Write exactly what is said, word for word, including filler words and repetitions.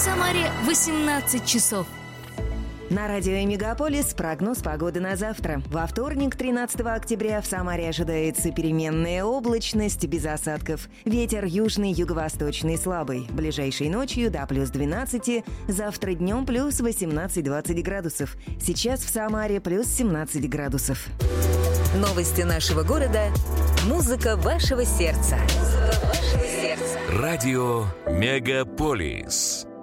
Самаре восемнадцать часов. На радио Мегаполис прогноз погоды на завтра. Во вторник, тринадцатого октября, в Самаре ожидается переменная облачность без осадков. Ветер южный, юго-восточный слабый. Ближайшей ночью до плюс двенадцати, завтра днем плюс восемнадцать-двадцать градусов. Сейчас в Самаре плюс семнадцать градусов. Новости нашего города. Музыка вашего сердца. Музыка вашего сердца. Радио Мегаполис.